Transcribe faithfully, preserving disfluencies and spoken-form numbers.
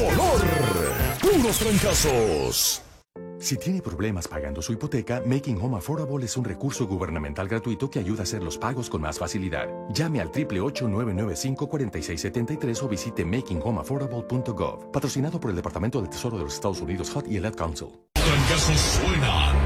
color. ¡Puros trancazos! Si tiene problemas pagando su hipoteca, Making Home Affordable es un recurso gubernamental gratuito que ayuda a hacer los pagos con más facilidad. Llame al ocho ocho ocho, nueve nueve cinco, cuatro seis siete tres o visite making home affordable punto gov. Patrocinado por el Departamento del Tesoro de los Estados Unidos, H U D y el Ad Council. Trancazos suenan